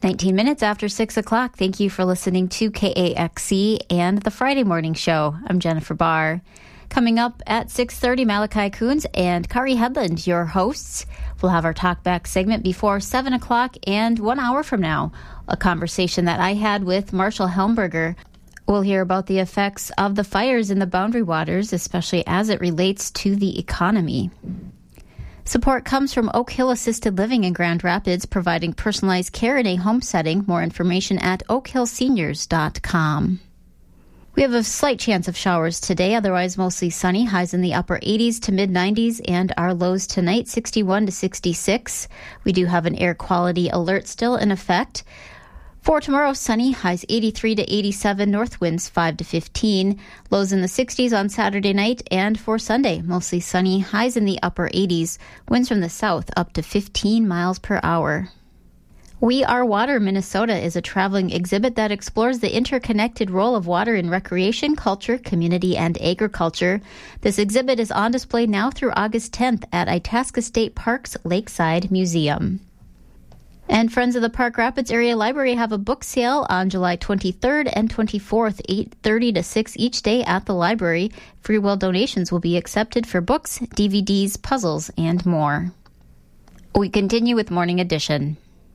19 minutes after 6 o'clock. Thank you for listening to KAXC and the Friday Morning Show. I'm Jennifer Barr. Coming up at 6:30, Malachi Coons and Kari Headland, your hosts. We'll have our talkback segment before 7 o'clock, and 1 hour from now, a conversation that I had with Marshall Helmberger. We'll hear about the effects of the fires in the Boundary Waters, especially as it relates to the economy. Support comes from Oak Hill Assisted Living in Grand Rapids, providing personalized care in a home setting. More information at oakhillseniors.com. We have a slight chance of showers today, otherwise mostly sunny, highs in the upper 80s to mid-90s, and our lows tonight 61 to 66. We do have an air quality alert still in effect. For tomorrow, sunny, highs 83 to 87, north winds 5 to 15, lows in the 60s on Saturday night, and for Sunday, mostly sunny, highs in the upper 80s, winds from the south up to 15 miles per hour. We Are Water Minnesota is a traveling exhibit that explores the interconnected role of water in recreation, culture, community, and agriculture. This exhibit is on display now through August 10th at Itasca State Park's Lakeside Museum. And Friends of the Park Rapids Area Library have a book sale on July 23rd and 24th, 8:30 to 6 each day at the library. Free will donations will be accepted for books, DVDs, puzzles, and more. We continue with Morning Edition.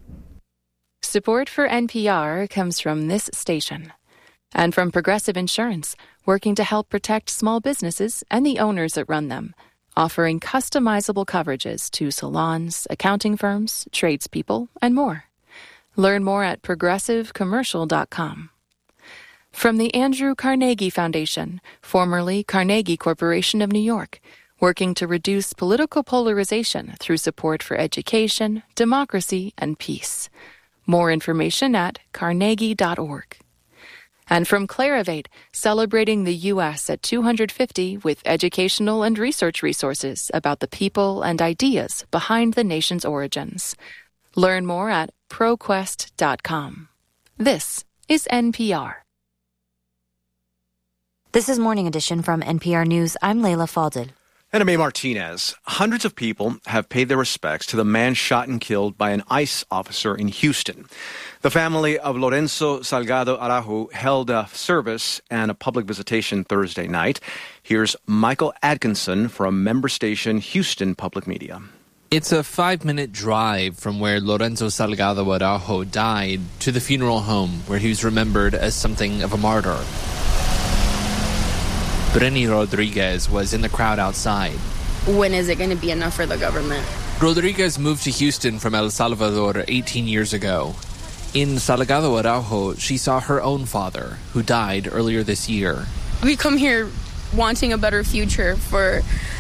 Support for NPR comes from this station and from Progressive Insurance, working to help protect small businesses and the owners that run them, offering customizable coverages to salons, accounting firms, tradespeople, and more. Learn more at progressivecommercial.com. From the Andrew Carnegie Foundation, formerly Carnegie Corporation of New York, working to reduce political polarization through support for education, democracy, and peace. More information at carnegie.org. And from Clarivate, celebrating the U.S. at 250 with educational and research resources about the people and ideas behind the nation's origins. Learn more at proquest.com. This is NPR. This is Morning Edition from NPR News. I'm Layla Falded. And I'm A. Martinez. Hundreds of people have paid their respects to the man shot and killed by an ICE officer in Houston. The family of Lorenzo Salgado Araujo held a service and a public visitation Thursday night. Here's Michael Atkinson from member station Houston Public Media. It's a 5-minute drive from where Lorenzo Salgado Araujo died to the funeral home where he was remembered as something of a martyr. Brenny Rodriguez was in the crowd outside. When is it going to be enough for the government? Rodriguez moved to Houston from El Salvador 18 years ago. In Salgado Araujo, she saw her own father, who died earlier this year. We come here wanting a better future for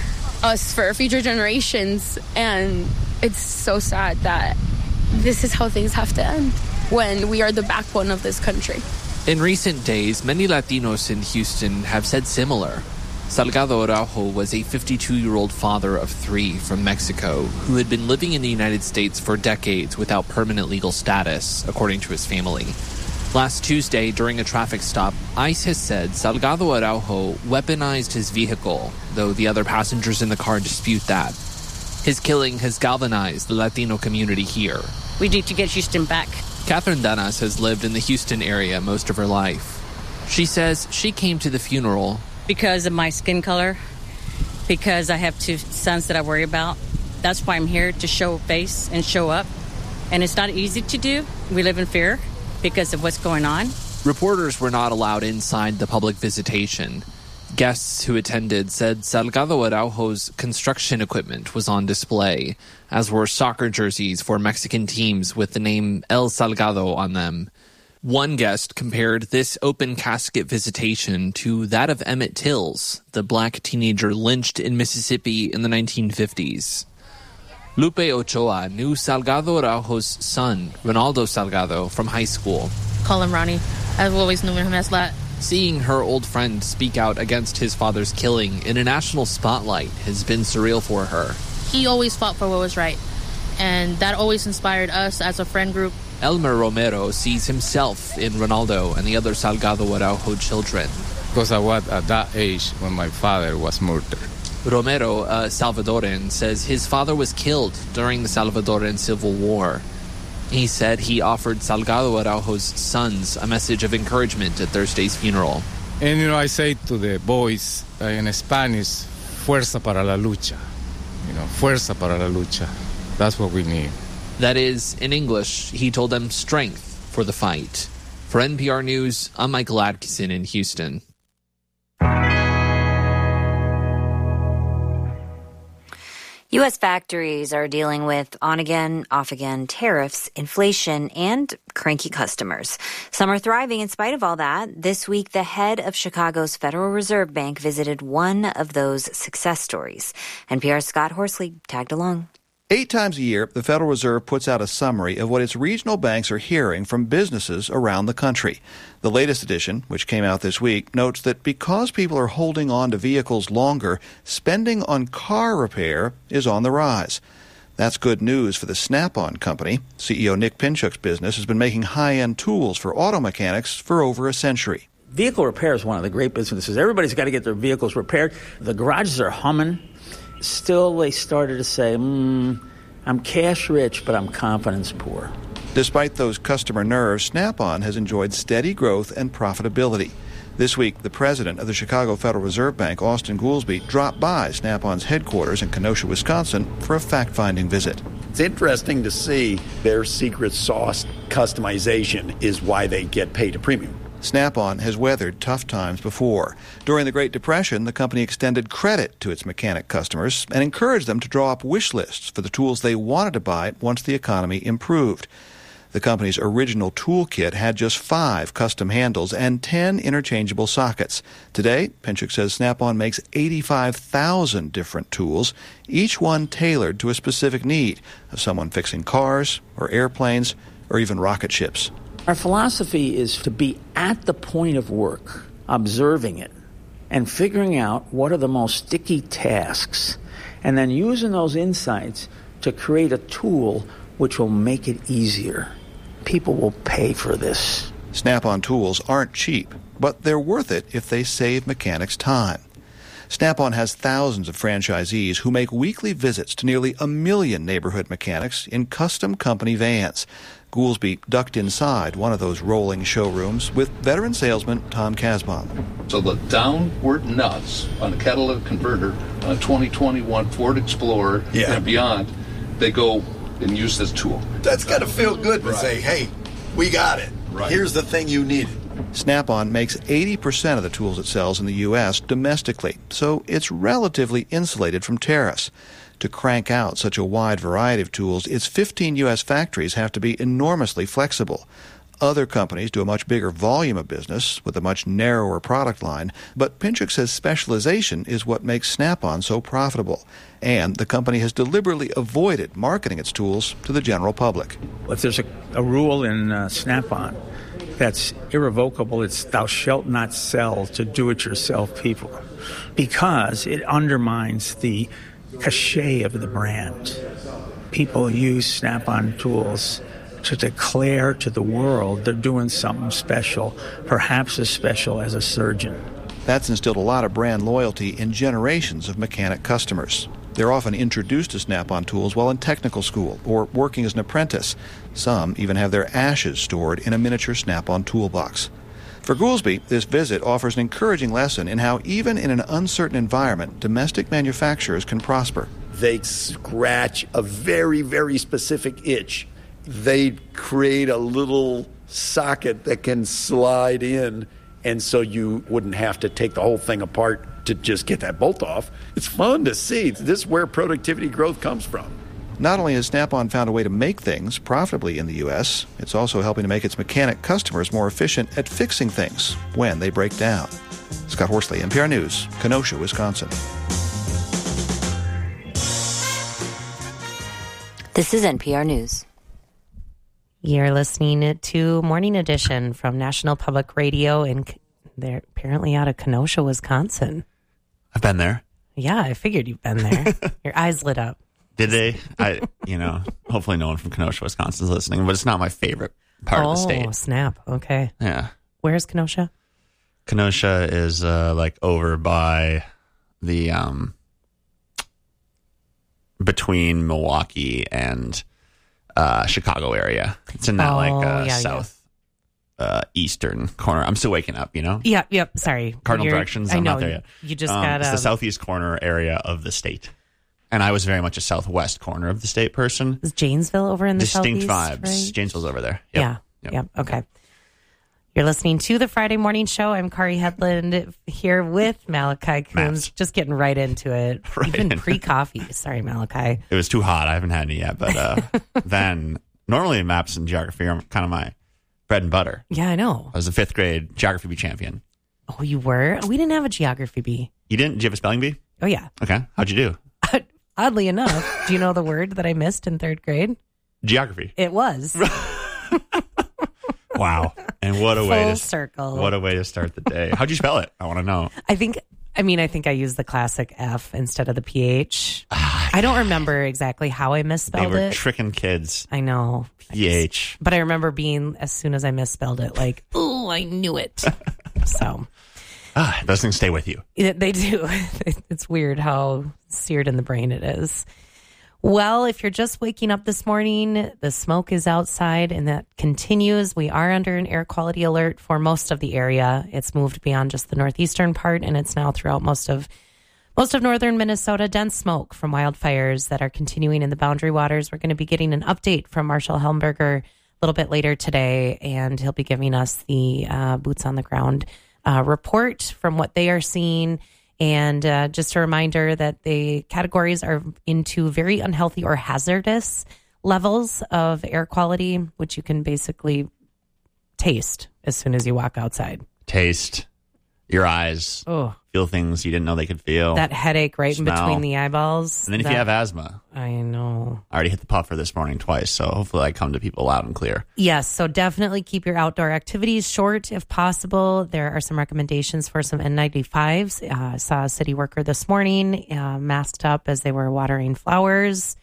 us, for our future generations, and it's so sad that this is how things have to end when we are the backbone of this country. In recent days, many Latinos in Houston have said similar. Salgado Araujo was a 52-year-old father of 3 from Mexico who had been living in the United States for decades without permanent legal status, according to his family. Last Tuesday, during a traffic stop, ICE has said Salgado Araujo weaponized his vehicle, though the other passengers in the car dispute that. His killing has galvanized the Latino community here. We need to get Houston back. Catherine Danas has lived in the Houston area most of her life. She says she came to the funeral because of my skin color, because I have 2 sons that I worry about. That's why I'm here, to show face and show up. And it's not easy to do. We live in fear because of what's going on. Reporters were not allowed inside the public visitation. Guests who attended said Salgado Araujo's construction equipment was on display, as were soccer jerseys for Mexican teams with the name El Salgado on them. One guest compared this open casket visitation to that of Emmett Tills, the black teenager lynched in Mississippi in the 1950s. Lupe Ochoa knew Salgado Araujo's son, Ronaldo Salgado, from high school. Call him Ronnie. I've always known him as that. Seeing her old friend speak out against his father's killing in a national spotlight has been surreal for her. He always fought for what was right, and that always inspired us as a friend group. Elmer Romero sees himself in Ronaldo and the other Salgado Araujo children. Because I was at that age when my father was murdered. Romero, a Salvadoran, says his father was killed during the Salvadoran Civil War. He said he offered Salgado Araujo's sons a message of encouragement at Thursday's funeral. And, I say to the boys in Spanish, fuerza para la lucha. Fuerza para la lucha. That's what we need. That is, in English, he told them strength for the fight. For NPR News, I'm Michael Atkinson in Houston. U.S. factories are dealing with on-again, off-again tariffs, inflation, and cranky customers. Some are thriving in spite of all that. This week, the head of Chicago's Federal Reserve Bank visited one of those success stories. NPR's Scott Horsley tagged along. 8 times a year, the Federal Reserve puts out a summary of what its regional banks are hearing from businesses around the country. The latest edition, which came out this week, notes that because people are holding on to vehicles longer, spending on car repair is on the rise. That's good news for the Snap-on company. CEO Nick Pinchuk's business has been making high-end tools for auto mechanics for over a century. Vehicle repair is one of the great businesses. Everybody's got to get their vehicles repaired. The garages are humming. Still, they started to say, I'm cash rich, but I'm confidence poor. Despite those customer nerves, Snap-on has enjoyed steady growth and profitability. This week, the president of the Chicago Federal Reserve Bank, Austin Goolsbee, dropped by Snap-on's headquarters in Kenosha, Wisconsin, for a fact-finding visit. It's interesting to see their secret sauce customization is why they get paid a premium. Snap-on has weathered tough times before. During the Great Depression, the company extended credit to its mechanic customers and encouraged them to draw up wish lists for the tools they wanted to buy once the economy improved. The company's original toolkit had just 5 custom handles and 10 interchangeable sockets. Today, Pinchuk says Snap-on makes 85,000 different tools, each one tailored to a specific need of someone fixing cars or airplanes or even rocket ships. Our philosophy is to be at the point of work, observing it, and figuring out what are the most sticky tasks, and then using those insights to create a tool which will make it easier. People will pay for this. Snap-on tools aren't cheap, but they're worth it if they save mechanics time. Snap-on has thousands of franchisees who make weekly visits to nearly 1 million neighborhood mechanics in custom company vans. Goolsbee ducked inside one of those rolling showrooms with veteran salesman Tom Kasbaum. So the downward nuts on a catalytic converter on a 2021 Ford Explorer and beyond, they go and use this tool. That's got to feel good to say, hey, we got it. Right. Here's the thing you needed. Snap-on makes 80% of the tools it sells in the U.S. domestically, so it's relatively insulated from tariffs. To crank out such a wide variety of tools, its 15 U.S. factories have to be enormously flexible. Other companies do a much bigger volume of business with a much narrower product line, but Pinchuk says specialization is what makes Snap-on so profitable. And the company has deliberately avoided marketing its tools to the general public. If there's a rule in Snap-on that's irrevocable, it's thou shalt not sell to do-it-yourself people, because it undermines the cachet of the brand. People use Snap-on tools to declare to the world they're doing something special, perhaps as special as a surgeon. That's instilled a lot of brand loyalty in generations of mechanic customers. They're often introduced to Snap-on tools while in technical school or working as an apprentice. Some even have their ashes stored in a miniature Snap-on toolbox. For Goolsbee, this visit offers an encouraging lesson in how even in an uncertain environment, domestic manufacturers can prosper. They scratch a very, very specific itch. They create a little socket that can slide in, and so you wouldn't have to take the whole thing apart to just get that bolt off. It's fun to see. This is where productivity growth comes from. Not only has Snap-on found a way to make things profitably in the U.S., it's also helping to make its mechanic customers more efficient at fixing things when they break down. Scott Horsley, NPR News, Kenosha, Wisconsin. This is NPR News. You're listening to Morning Edition from National Public Radio, and they're apparently out of Kenosha, Wisconsin. I've been there. Yeah, I figured you've been there. Your eyes lit up. Did they? Hopefully no one from Kenosha, Wisconsin is listening, but it's not my favorite part of the state. Oh, snap. Okay. Yeah. Where's Kenosha? Kenosha is over by the between Milwaukee and Chicago area. It's in that south eastern corner. I'm still waking up, you know? Yep. Sorry. Cardinal directions. I'm not there yet. You just got it's the southeast corner area of the state. And I was very much a southwest corner of the state person. Is Janesville over in the Distinct southeast? vibes. Right? Janesville's over there. Yep. Okay. You're listening to the Friday Morning Show. I'm Kari Headland here with Malachi Coons. Just getting right into it. Even pre-coffee. Sorry, Malachi. It was too hot. I haven't had any yet. But then normally maps and geography are kind of my bread and butter. Yeah, I know. I was a 5th grade geography bee champion. Oh, you were? We didn't have a geography bee. You didn't? Did you have a spelling bee? Oh, yeah. Okay. How'd you do? Oddly enough, do you know the word that I missed in 3rd grade? Geography. It was. Wow. And what a way Full circle. What a way to start the day. How'd you spell it? I want to know. I think I used the classic F instead of the PH. I don't remember exactly how I misspelled it. They were tricking kids. I know. PH. But I remember being, as soon as I misspelled it, like, oh, I knew it. So. Those things stay with you. They do. It's weird how seared in the brain it is. Well, if you're just waking up this morning, the smoke is outside and that continues. We are under an air quality alert for most of the area. It's moved beyond just the northeastern part and it's now throughout most of northern Minnesota. Dense smoke from wildfires that are continuing in the Boundary Waters. We're going to be getting an update from Marshall Helmberger a little bit later today, and he'll be giving us the boots on the ground report from what they are seeing. And just a reminder that the categories are into very unhealthy or hazardous levels of air quality, which you can basically taste as soon as you walk outside. Taste, your eyes, feel things you didn't know they could feel. That headache right Smell. in between the eyeballs. And then if you have asthma. I know. I already hit the puffer this morning twice, so hopefully I come to people loud and clear. Yes, so definitely keep your outdoor activities short if possible. There are some recommendations for some N95s. I saw a city worker this morning masked up as they were watering flowers.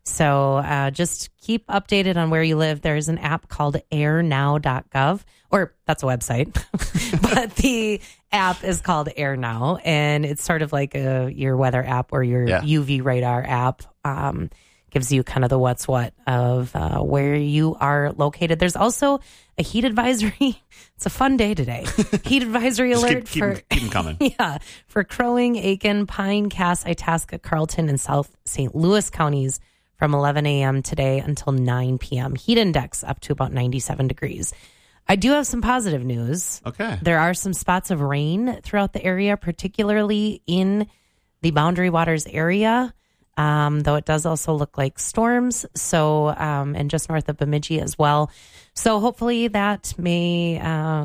So just keep updated on where you live. There's an app called airnow.gov, or that's a website, but the app is called AirNow, and it's sort of like your weather app or your UV radar app. Gives you kind of the what's what of where you are located. There's also a heat advisory. It's a fun day today. Heat advisory alert keep them coming. Yeah, for Crow Wing, Aiken, Pine, Cass, Itasca, Carlton, and South St. Louis counties from 11 a.m. today until 9 p.m. Heat index up to about 97 degrees. I do have some positive news. Okay. There are some spots of rain throughout the area, particularly in the Boundary Waters area, though it does also look like storms. So, and just north of Bemidji as well. So hopefully that may,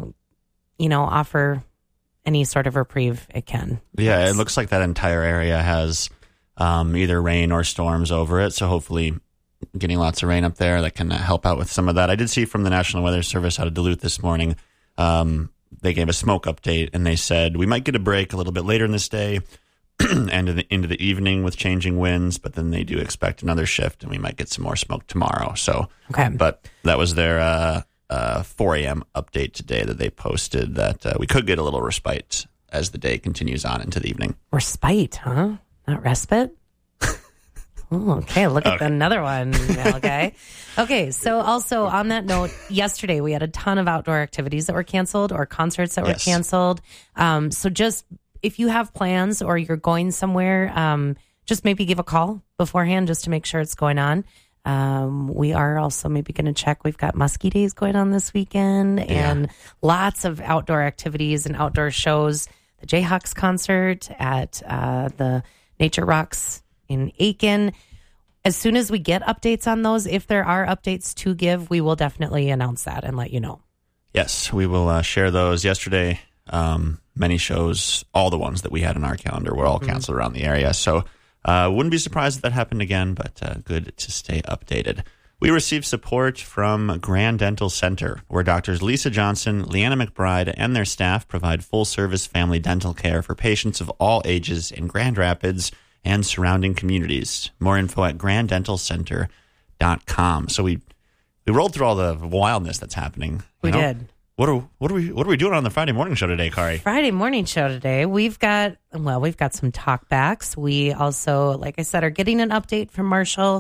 offer any sort of reprieve it can. Yeah, it looks like that entire area has either rain or storms over it. So hopefully getting lots of rain up there that can help out with some of that. I did see from the National Weather Service out of Duluth this morning, they gave a smoke update and they said we might get a break a little bit later in this day and into the evening with changing winds, but then they do expect another shift and we might get some more smoke tomorrow. So, okay. But that was their 4 a.m. update today that they posted that we could get a little respite as the day continues on into the evening. Respite, huh? Not respite? Oh, okay, look at another one, okay. Okay, so also on that note, yesterday we had a ton of outdoor activities that were canceled or concerts that were canceled. So just if you have plans or you're going somewhere, just maybe give a call beforehand just to make sure it's going on. We are also maybe going to check. We've got Muskie Days going on this weekend and lots of outdoor activities and outdoor shows. The Jayhawks concert at the Nature Rocks in Aiken. As soon as we get updates on those, if there are updates to give, we will definitely announce that and let you know. Yes, we will share those. Yesterday, many shows, all the ones that we had in our calendar were all canceled around the area. So wouldn't be surprised if that happened again, but good to stay updated. We received support from Grand Dental Center, where doctors Lisa Johnson, Leanna McBride, and their staff provide full-service family dental care for patients of all ages in Grand Rapids and surrounding communities. More info at granddentalcenter.com. So we rolled through all the wildness that's happening. We did. What are we doing on the Friday morning show today, Kari? Friday morning show today, we've got some talkbacks. We also, like I said, are getting an update from Marshall.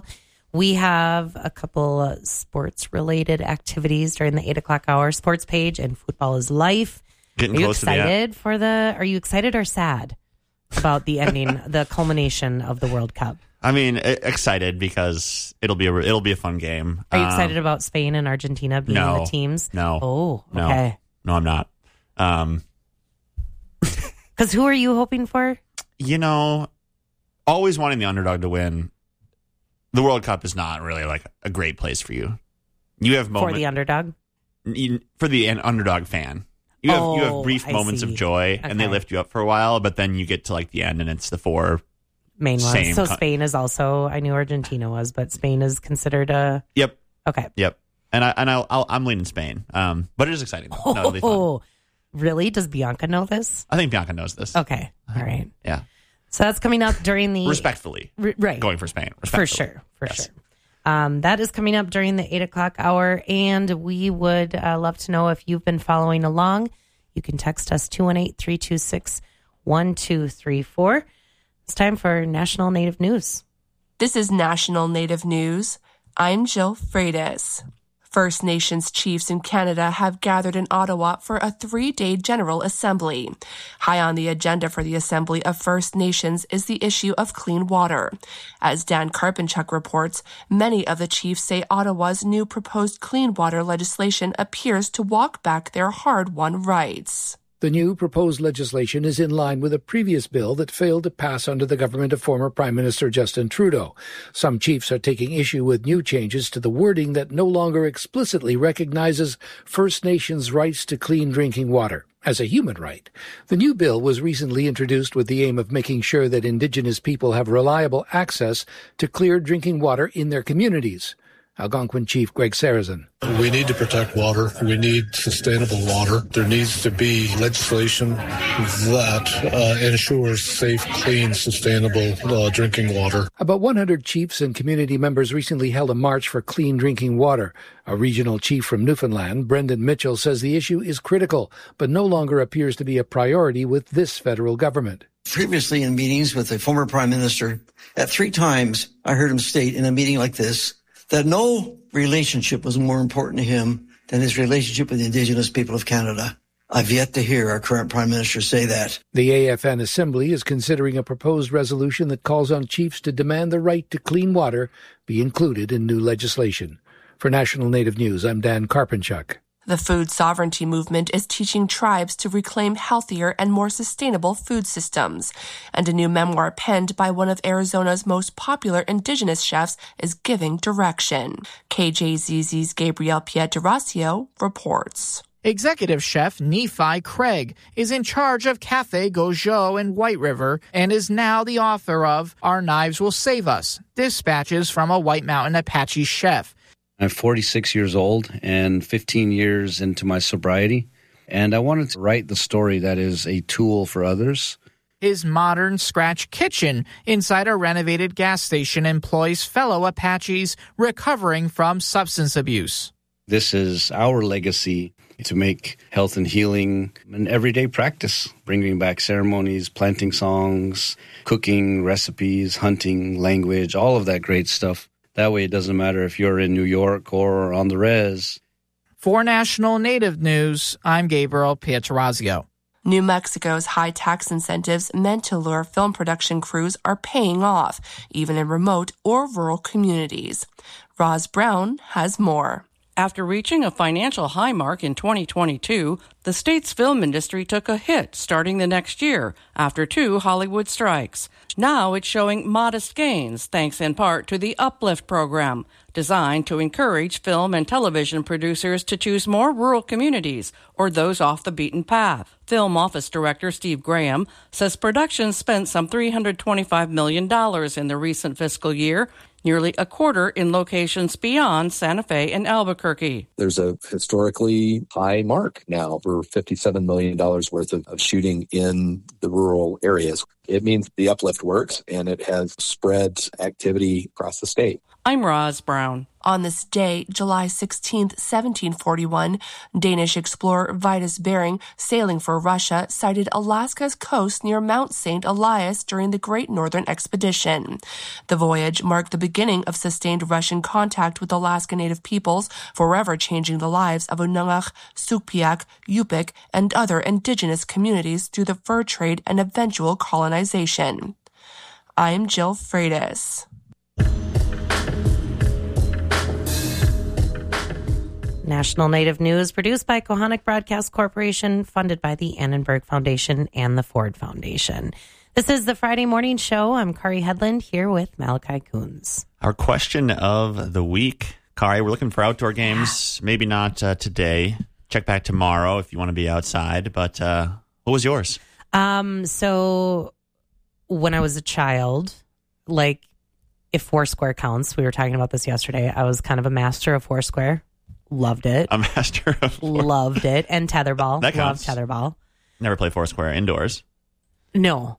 We have a couple sports-related activities during the 8 o'clock hour. Sports page and Football is Life. Getting Are you close to the end. excited for the? Are you excited or sad about the ending, the culmination of the World Cup? I mean, excited because it'll be a fun game. Are you excited about Spain and Argentina being the teams? No. Oh, okay. No, I'm not. Because who are you hoping for? Always wanting the underdog to win. The World Cup is not really like a great place for you. You have moments for the underdog. For the underdog fan, you have brief moments of joy, and they lift you up for a while. But then you get to like the end, and it's the four main ones. So Spain is also. I knew Argentina was, but Spain is considered a. Yep. Okay. Yep. And I'm leaning Spain. But it is exciting. No, it'll be fun. Really? Does Bianca know this? I think Bianca knows this. Okay. All right. Yeah. So that's coming up during the... Respectfully. Right. Going for Spain. For sure. That is coming up during the 8 o'clock hour. And we would love to know if you've been following along. You can text us 218-326-1234. It's time for National Native News. This is National Native News. I'm Jill Freitas. First Nations chiefs in Canada have gathered in Ottawa for a 3-day General Assembly. High on the agenda for the Assembly of First Nations is the issue of clean water. As Dan Karpinchuk reports, many of the chiefs say Ottawa's new proposed clean water legislation appears to walk back their hard-won rights. The new proposed legislation is in line with a previous bill that failed to pass under the government of former Prime Minister Justin Trudeau. Some chiefs are taking issue with new changes to the wording that no longer explicitly recognizes First Nations' rights to clean drinking water as a human right. The new bill was recently introduced with the aim of making sure that Indigenous people have reliable access to clear drinking water in their communities. Algonquin Chief Greg Sarrazin. We need to protect water. We need sustainable water. There needs to be legislation that ensures safe, clean, sustainable drinking water. About 100 chiefs and community members recently held a march for clean drinking water. A regional chief from Newfoundland, Brendan Mitchell, says the issue is critical, but no longer appears to be a priority with this federal government. Previously in meetings with the former Prime Minister, at 3 times I heard him state in a meeting like this that no relationship was more important to him than his relationship with the Indigenous people of Canada. I've yet to hear our current Prime Minister say that. The AFN Assembly is considering a proposed resolution that calls on chiefs to demand the right to clean water be included in new legislation. For National Native News, I'm Dan Karpinchuk. The food sovereignty movement is teaching tribes to reclaim healthier and more sustainable food systems. And a new memoir penned by one of Arizona's most popular Indigenous chefs is giving direction. KJZZ's Gabrielle Pietrasio reports. Executive chef Nephi Craig is in charge of Café Gojo in White River and is now the author of Our Knives Will Save Us, Dispatches from a White Mountain Apache Chef. I'm 46 years old and 15 years into my sobriety, and I wanted to write the story that is a tool for others. His modern scratch kitchen inside a renovated gas station employs fellow Apaches recovering from substance abuse. This is our legacy to make health and healing an everyday practice, bringing back ceremonies, planting songs, cooking, recipes, hunting, language, all of that great stuff. That way it doesn't matter if you're in New York or on the res. For National Native News, I'm Gabriel Pietrasio. New Mexico's high tax incentives meant to lure film production crews are paying off, even in remote or rural communities. Roz Brown has more. After reaching a financial high mark in 2022, the state's film industry took a hit starting the next year after 2 Hollywood strikes. Now it's showing modest gains, thanks in part to the Uplift program, designed to encourage film and television producers to choose more rural communities or those off the beaten path. Film Office Director Steve Graham says production spent some $325 million in the recent fiscal year, nearly a quarter in locations beyond Santa Fe and Albuquerque. There's a historically high mark now for $57 million worth of shooting in the rural areas. It means the Uplift works, and it has spread activity across the state. I'm Roz Brown. On this day, July 16, 1741, Danish explorer Vitus Bering, sailing for Russia, sighted Alaska's coast near Mount St. Elias during the Great Northern Expedition. The voyage marked the beginning of sustained Russian contact with Alaska Native peoples, forever changing the lives of Unalaq, Sugpiaq, Yupik, and other indigenous communities through the fur trade and eventual colonization. I'm Jill Freitas. National Native News, produced by Kohanik Broadcast Corporation, funded by the Annenberg Foundation and the Ford Foundation. This is the Friday Morning Show. I'm Kari Headland here with Malachi Coons. Our question of the week. Kari, we're looking for outdoor games. Maybe not today. Check back tomorrow if you want to be outside. But what was yours? So when I was a child, like if Foursquare counts, we were talking about this yesterday, I was kind of a master of Foursquare. Loved it. A master of Foursquare. Loved it. And tetherball. That counts. Loved tetherball. Never played Foursquare indoors. No.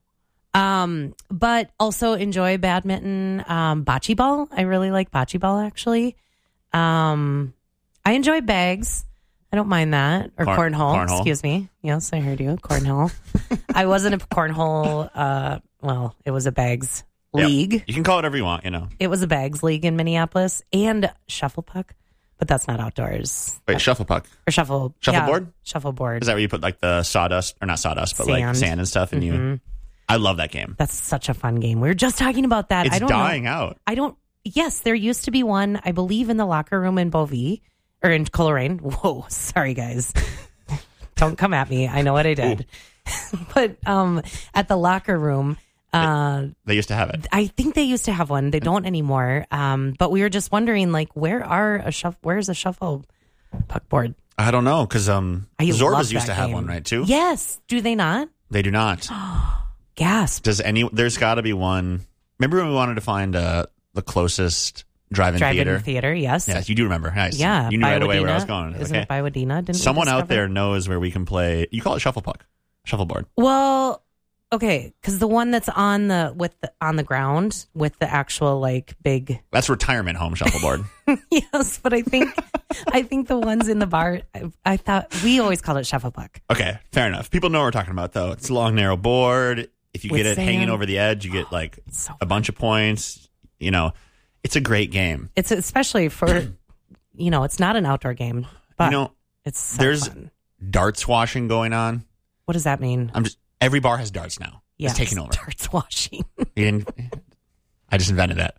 But also enjoy badminton, bocce ball. I really like bocce ball, actually. I enjoy bags. I don't mind that. Or cornhole. Excuse me. Yes, I heard you. Cornhole. I wasn't a cornhole. Well, it was a bags league. Yep. You can call it whatever you want, you know. It was a bags league in Minneapolis. And shufflepuck. But that's not outdoors. Wait, shufflepuck? Or shuffleboard? Yeah, shuffleboard. Is that where you put like the sawdust, or not sawdust, but like sand and stuff? And you, I love that game. That's such a fun game. We were just talking about that. It's dying out. Yes, there used to be one, I believe, in the locker room in Beauvais, or in Coleraine. Whoa, sorry guys. Don't come at me. I know what I did. But at the locker room, they used to have it. I think they used to have one. They don't anymore. But we were just wondering, like, where's a shuffle puck board? I don't know, because Zorbas used to have one, right? Too. Yes. Do they not? They do not. Gasp. There's got to be one. Remember when we wanted to find the closest drive-in theater? Yes. Yes, you do remember. Nice. Yeah. You knew right away where I was going. Isn't it by Wadena? Someone out there knows where we can play. You call it shuffleboard. Well. Okay, because the one that's on the ground with the actual like big. That's retirement home shuffleboard. Yes, but I think the ones in the bar. I thought we always called it shufflepuck. Okay, fair enough. People know what we're talking about though. It's a long narrow board. If you get it hanging over the edge, you get like a bunch of points. You know, it's a great game. It's especially for, it's not an outdoor game, but it's so there's fun. Darts washing going on. What does that mean? Every bar has darts now. Yes, it's taking over. Darts washing. I just invented that.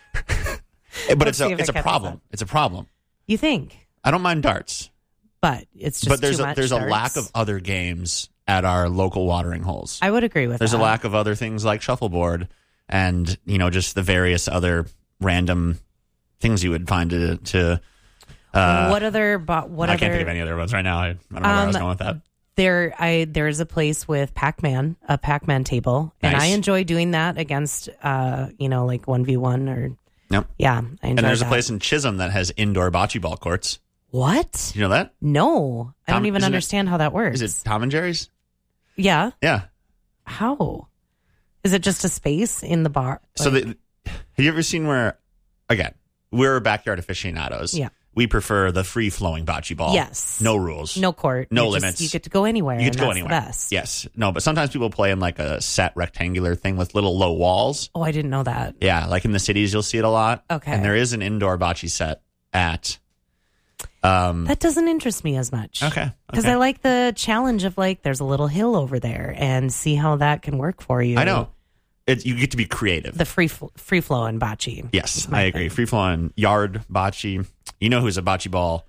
But it's a problem. It's a problem. You think? I don't mind darts. But it's just there's a lack of other games at our local watering holes. I would agree with that. There's a lack of other things like shuffleboard and, just the various other random things you would find to what I can't think of any other ones right now. I don't know where I was going with that. There's a place with a Pac-Man table, and I enjoy doing that against, like 1v1 or. Yep. Yeah, I enjoy that. And there's a place in Chisholm that has indoor bocce ball courts. What? You know that? No, I don't even understand how that works. Is it Tom and Jerry's? Yeah. Yeah. How? Is it just a space in the bar? So have you ever seen where, again, we're backyard aficionados. Yeah. We prefer the free-flowing bocce ball. Yes. No rules. No court. No limits. You get to go anywhere. You get to go anywhere. The best. Yes. No, but sometimes people play in like a set rectangular thing with little low walls. Oh, I didn't know that. Yeah, like in the cities you'll see it a lot. Okay. And there is an indoor bocce set at... that doesn't interest me as much. Okay. Because I like the challenge of like, there's a little hill over there and see how that can work for you. I know. You get to be creative. The free-flowing bocce. Yes, I agree. Free-flowing yard bocce. You know who's a bocce ball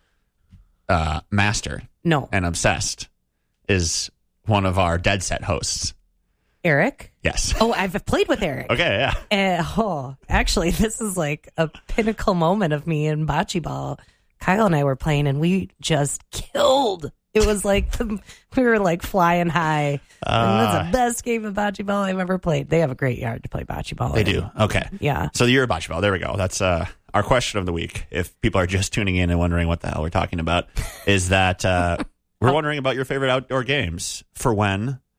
master? No. And obsessed is one of our Dead Set hosts. Eric? Yes. Oh, I've played with Eric. Okay, yeah. Actually, this is like a pinnacle moment of me in bocce ball. Kyle and I were playing, and we just killed. It was like we were like flying high. That's the best game of bocce ball I've ever played. They have a great yard to play bocce ball. They do. Okay. Yeah. So you're a bocce ball. There we go. That's our question of the week. If people are just tuning in and wondering what the hell we're talking about, is that we're wondering about your favorite outdoor games for when